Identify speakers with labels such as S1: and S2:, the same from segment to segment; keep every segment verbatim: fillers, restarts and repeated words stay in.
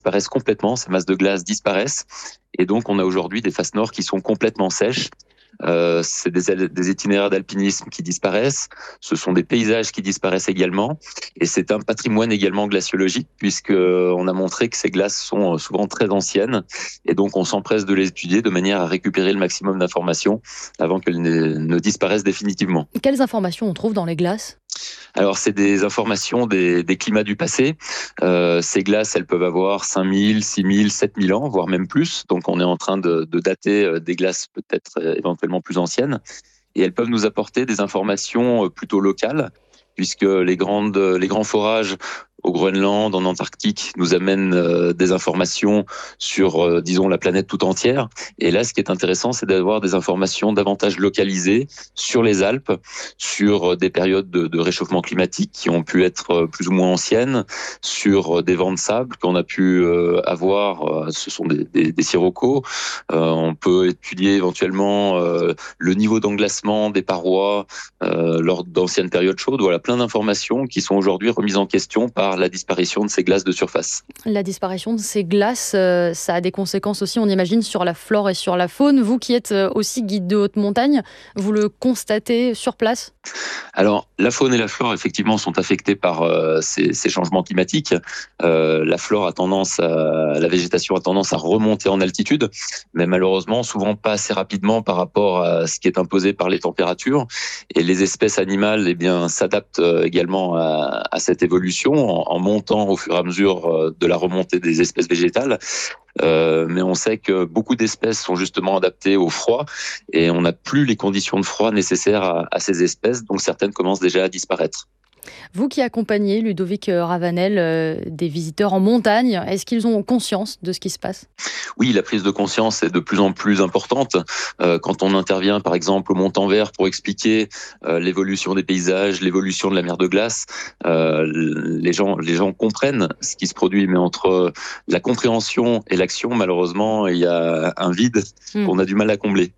S1: disparaissent complètement, ces masses de glace disparaissent. Et donc, on a aujourd'hui des faces nord qui sont complètement sèches. Euh, c'est des, des itinéraires d'alpinisme qui disparaissent, ce sont des paysages qui disparaissent également, et c'est un patrimoine également glaciologique, puisqu'on a montré que ces glaces sont souvent très anciennes, et donc on s'empresse de les étudier de manière à récupérer le maximum d'informations avant qu'elles ne, ne disparaissent définitivement.
S2: Quelles informations on trouve dans les glaces ?
S1: Alors, c'est des informations des, des climats du passé. Euh, ces glaces, elles peuvent avoir cinq mille, six mille, sept mille ans, voire même plus. Donc, on est en train de, de dater des glaces peut-être euh, éventuellement plus anciennes. Et elles peuvent nous apporter des informations plutôt locales, puisque les, grandes, les grands forages au Groenland, en Antarctique, nous amènent euh, des informations sur, euh, disons, la planète tout entière. Et là, ce qui est intéressant, c'est d'avoir des informations davantage localisées sur les Alpes, sur des périodes de, de réchauffement climatique qui ont pu être plus ou moins anciennes, sur des vents de sable qu'on a pu euh, avoir, euh, ce sont des, des, des sirocco. Euh, on peut étudier éventuellement euh, le niveau d'englacement des parois euh, lors d'anciennes périodes chaudes. Voilà, plein d'informations qui sont aujourd'hui remises en question par la disparition de ces glaces de surface.
S2: La disparition de ces glaces, euh, ça a des conséquences aussi, on imagine, sur la flore et sur la faune. Vous qui êtes aussi guide de haute montagne, vous le constatez sur place ?
S1: Alors, la faune et la flore, effectivement, sont affectées par euh, ces, ces changements climatiques. Euh, la flore a tendance à, la végétation a tendance à remonter en altitude, mais malheureusement, souvent pas assez rapidement par rapport à ce qui est imposé par les températures. Et les espèces animales, eh bien, s'adaptent également à, à cette évolution en, en montant au fur et à mesure de la remontée des espèces végétales. Euh, mais on sait que beaucoup d'espèces sont justement adaptées au froid et on n'a plus les conditions de froid nécessaires à, à ces espèces, donc certaines commencent déjà à disparaître.
S2: Vous qui accompagnez, Ludovic Ravanel, euh, des visiteurs en montagne, est-ce qu'ils ont conscience de ce qui se passe ?
S1: Oui, la prise de conscience est de plus en plus importante. Euh, quand on intervient, par exemple, au Montanvert pour expliquer euh, l'évolution des paysages, l'évolution de la mer de glace, euh, les gens, les gens comprennent ce qui se produit. Mais entre la compréhension et l'action, malheureusement, il y a un vide mmh. qu'on a du mal à combler.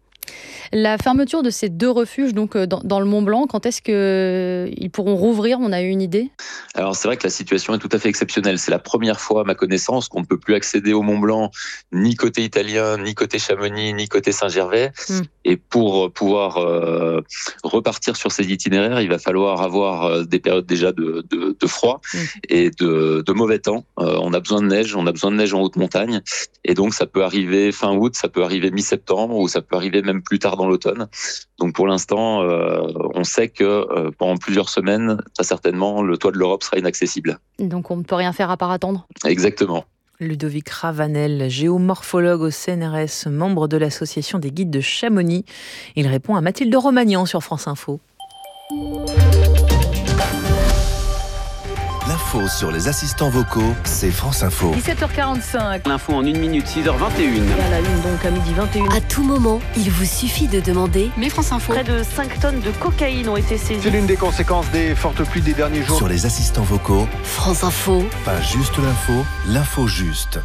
S2: La fermeture de ces deux refuges donc dans, dans le Mont Blanc, quand est-ce qu'ils pourront rouvrir ? On a eu une idée ?
S1: Alors c'est vrai que la situation est tout à fait exceptionnelle. C'est la première fois à ma connaissance qu'on ne peut plus accéder au Mont Blanc, ni côté italien, ni côté Chamonix, ni côté Saint-Gervais. Mmh. Et pour pouvoir euh, repartir sur ces itinéraires, il va falloir avoir des périodes déjà de, de, de froid mmh. et de, de mauvais temps. Euh, on a besoin de neige, on a besoin de neige en haute montagne. Et donc ça peut arriver fin août, ça peut arriver mi-septembre ou ça peut arriver même plus tard dans l'automne. Donc pour l'instant, euh, on sait que euh, pendant plusieurs semaines, très certainement, le toit de l'Europe sera inaccessible.
S2: Donc on ne peut rien faire à part attendre ?
S1: Exactement.
S3: Ludovic Ravanel, géomorphologue au C N R S, membre de l'association des guides de Chamonix. Il répond à Mathilde Romagnan sur France Info.
S4: L'info sur les assistants vocaux, c'est France Info.
S3: dix-sept heures quarante-cinq.
S5: L'info en une minute, six heures vingt et une.
S3: Et à la une, donc à midi vingt et une.
S6: À tout moment, il vous suffit de demander.
S3: Mais France Info. Près de cinq tonnes de cocaïne ont été saisies.
S7: C'est l'une des conséquences des fortes pluies des derniers jours.
S4: Sur les assistants vocaux,
S6: France Info.
S4: Pas juste l'info, l'info juste.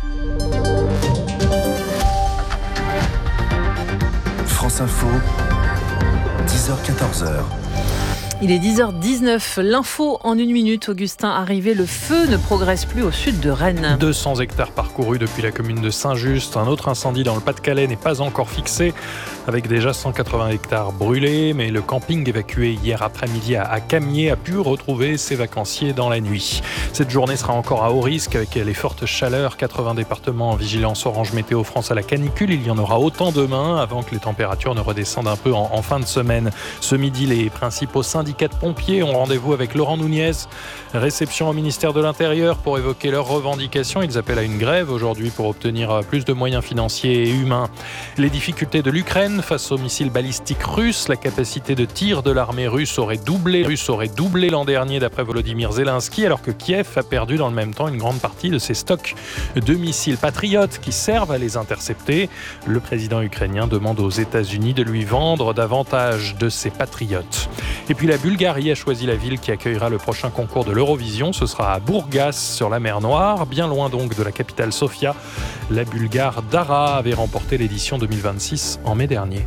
S4: France Info, dix heures quatorze.
S3: Il est dix heures dix-neuf, l'info en une minute. Augustin, arrivé, le feu ne progresse plus au sud de Rennes.
S8: deux cents hectares parcourus depuis la commune de Saint-Just. Un autre incendie dans le Pas-de-Calais n'est pas encore fixé, avec déjà cent quatre-vingts hectares brûlés. Mais le camping évacué hier après-midi à Camiers a pu retrouver ses vacanciers dans la nuit. Cette journée sera encore à haut risque avec les fortes chaleurs. quatre-vingts départements en vigilance orange météo France à la canicule. Il y en aura autant demain avant que les températures ne redescendent un peu en, en fin de semaine. Ce midi, les principaux syndicats de pompiers ont rendez-vous avec Laurent Nunez. Réception au ministère de l'Intérieur pour évoquer leurs revendications. Ils appellent à une grève aujourd'hui pour obtenir plus de moyens financiers et humains. Les difficultés de l'Ukraine face aux missiles balistiques russes. La capacité de tir de l'armée russe aurait doublé, russe aurait doublé l'an dernier d'après Volodymyr Zelensky, alors que Kiev a perdu dans le même temps une grande partie de ses stocks de missiles patriotes qui servent à les intercepter. Le président ukrainien demande aux États-Unis de lui vendre davantage de ses patriotes. Et puis la Bulgarie a choisi la ville qui accueillera le prochain concours de l'Eurovision. Ce sera à Bourgas, sur la mer Noire, bien loin donc de la capitale Sofia. La Bulgare Dara avait remporté l'édition deux mille vingt-six en mai dernier.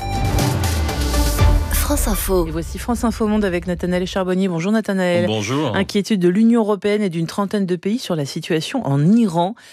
S6: France Info.
S3: Et voici France Info Monde avec Nathanaël Charbonnier. Bonjour Nathanaël.
S9: Bonjour.
S3: Inquiétude de l'Union européenne et d'une trentaine de pays sur la situation en Iran.